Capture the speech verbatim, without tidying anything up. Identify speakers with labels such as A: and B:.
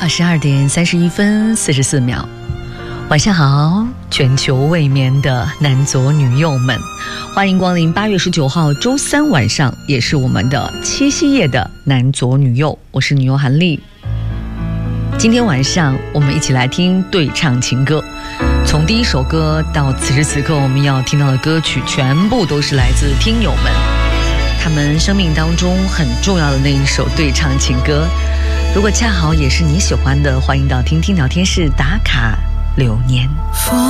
A: 二十二点三十一分四十四秒，晚上好，全球未眠的男左女右们，欢迎光临八月十九号周三晚上，也是我们的七夕夜的男左女右，我是女右韩丽。今天晚上我们一起来听对唱情歌，从第一首歌到此时此刻我们要听到的歌曲，全部都是来自听友们他们生命当中很重要的那一首对唱情歌。如果恰好也是你喜欢的，欢迎到听听聊天室打卡留念。